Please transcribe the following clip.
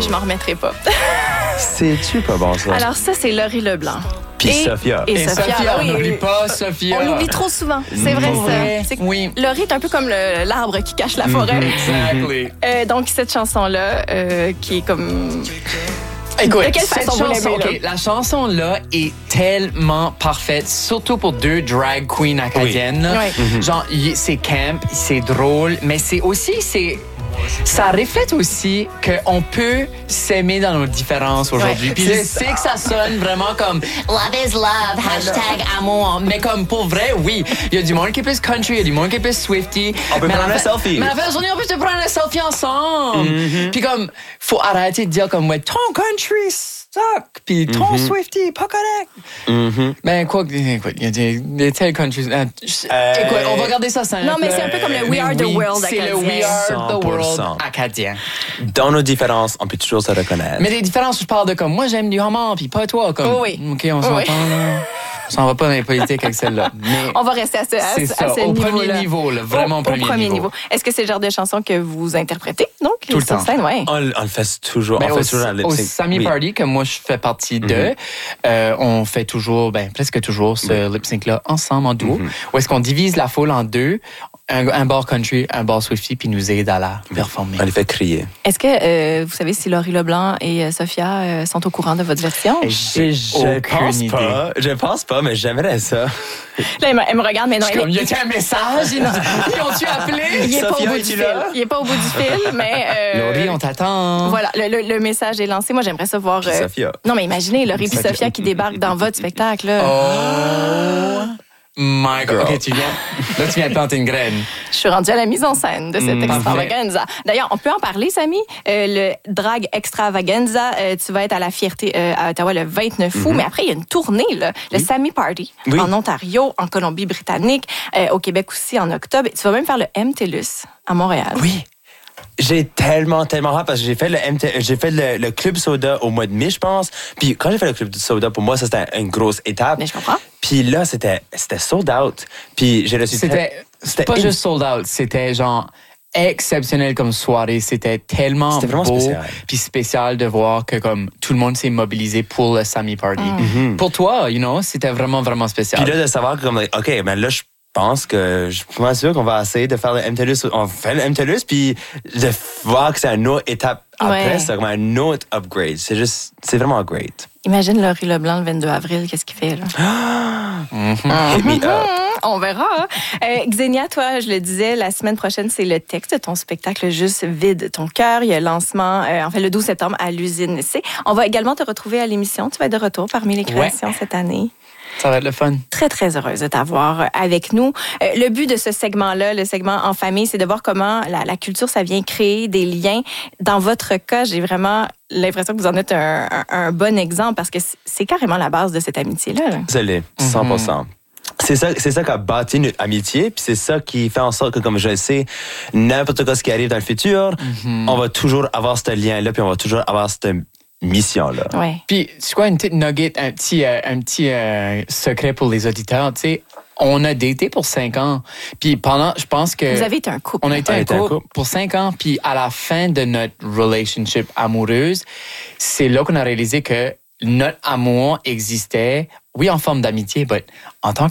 je m'en remettrai pas. C'est-tu pas bon, ça? Alors ça, c'est Laurie Leblanc. Puis Sophia. Et Sophia, on n'oublie pas Sophia. On l'oublie trop souvent, c'est vrai ça. C'est que Oui. Laurie est un peu comme l'arbre qui cache la forêt. Exactly. Donc cette chanson-là, qui est comme... Écoute, de quelle cette façon vous l'aimez, chanson, là? OK, la chanson-là est tellement parfaite, surtout pour deux drag queens acadiennes. là. Oui. Genre, c'est camp, c'est drôle, mais c'est aussi, ça reflète aussi qu'on peut s'aimer dans nos différences aujourd'hui. Ouais. Puis je sais que ça sonne vraiment comme love is love, hashtag amour. Mais comme pour vrai, oui. Il y a du monde qui est plus country, il y a du monde qui est plus Swifty. On peut Mais prendre à la un fin- selfie. Mais à la fin de la journée, on peut se prendre un selfie ensemble. Puis comme, faut arrêter de dire comme, ouais, ton country suck. Puis ton Swifty, pas correct. Ben, écoute, il y a des tels countries. Écoute, on va regarder ça simple. Non, mais c'est un peu comme le We Are the World C'est le acadien. We Are the World 100%. acadien. Dans nos différences, on peut toujours se reconnaître. Mais des différences, je parle de comme, moi j'aime du homard, puis pas toi. Comme, Oh oui. OK, on s'entend, Oui. là. On s'en va pas dans les politiques avec celle-là. Mais On va rester à ce c'est ça, à ce au niveau-là. premier niveau, là, vraiment au premier niveau. Est-ce que c'est le genre de chanson que vous interprétez, donc? Tout le sur temps. scène, ouais. On le fait toujours. Ben, on fait toujours un lip au sync. Sammy Oui. Party, que moi je fais partie de, on fait toujours, presque toujours ce lip sync-là ensemble en duo, où est-ce qu'on divise la foule en deux, un bar country, un bar Swifty, puis nous aide à la performer. On les fait crier. Est-ce que vous savez si Laurie Leblanc et Sophia sont au courant de votre version? Je pense pas, mais j'aimerais ça. Là, elle me regarde, mais non, Comme, y a-t-il un message? Ils ont-tu appelé? il est pas au Sophia, bout du es-tu fil. là? Il est pas au bout du fil, mais... Laurie, on t'attend. Voilà, le message est lancé. Moi, j'aimerais ça voir... Puis Sophia. Non, mais imaginez, Laurie et Sophia. Sophia qui débarquent dans votre spectacle. Là. Oh my God. OK, tu viens de planter une graine. Je suis rendue à la mise en scène de cette extravaganza. D'ailleurs, on peut en parler, Samy. Le drag extravaganza, tu vas être à la Fierté à Ottawa le 29 août, mais après, il y a une tournée, là, le Sammy Party, Oui. en Ontario, en Colombie-Britannique, au Québec aussi, en octobre. Tu vas même faire le MTLUS à Montréal. Oui. J'ai tellement hâte parce que j'ai fait le Club Soda au mois de mai, je pense. Puis quand j'ai fait le Club Soda, pour moi, ça, c'était une grosse étape. Mais je comprends. Puis là, c'était sold out. Puis j'ai reçu... C'était pas juste sold out, c'était genre exceptionnel comme soirée. C'était tellement C'était vraiment beau spécial. puis spécial de voir que comme tout le monde s'est mobilisé pour le Sammy Party. Pour toi, c'était vraiment, vraiment spécial. Puis là, de savoir que, comme, OK, ben là, je pense que je suis pas sûr qu'on va essayer de faire le MTLUS. On fait le MTLUS, puis de voir que c'est une autre étape après, Ouais. c'est comme un autre upgrade. C'est vraiment great. Imagine Laurie Leblanc le 22 avril, qu'est-ce qu'il fait, là? Hit me up. On verra. Xenia, toi, je le disais, la semaine prochaine, c'est le texte de ton spectacle Juste vide ton cœur. Il y a le lancement, le 12 septembre à l'usine C. On va également te retrouver à l'émission. Tu vas être de retour parmi les créations cette année. Ça va être le fun. Très, très heureuse de t'avoir avec nous. Le but de ce segment-là, le segment en famille, c'est de voir comment la culture, ça vient créer des liens. Dans votre cas, j'ai vraiment l'impression que vous en êtes un bon exemple parce que c'est carrément la base de cette amitié-là. Ça l'est, 100%. C'est ça qui a bâti notre amitié, puis c'est ça qui fait en sorte que, comme je le sais, n'importe quoi ce qui arrive dans le futur, on va toujours avoir ce lien-là, puis on va toujours avoir cette mission-là. Ouais. Puis, c'est quoi une petite nugget, un petit secret pour les auditeurs, tu sais? On a daté pour 5 ans. Puis je pense que... Vous avez été un couple. On a été un couple pour 5 ans. Puis à la fin de notre relationship amoureuse, c'est là qu'on a réalisé que notre amour existait, oui, en forme d'amitié, mais en tant